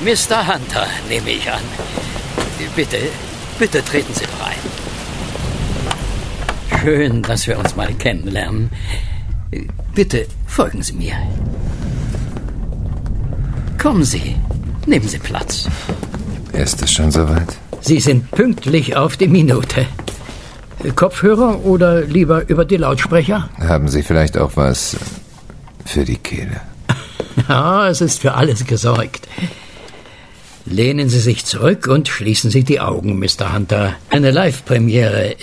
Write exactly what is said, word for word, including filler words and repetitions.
Mister Hunter, nehme ich an. Bitte, bitte treten Sie doch ein. Schön, dass wir uns mal kennenlernen. Bitte folgen Sie mir. Kommen Sie, nehmen Sie Platz. Ist es schon soweit? Sie sind pünktlich auf die Minute. Kopfhörer oder lieber über die Lautsprecher? Haben Sie vielleicht auch was für die Kehle? Ja, es ist für alles gesorgt. Lehnen Sie sich zurück und schließen Sie die Augen, Mister Hunter. Eine Live-Premiere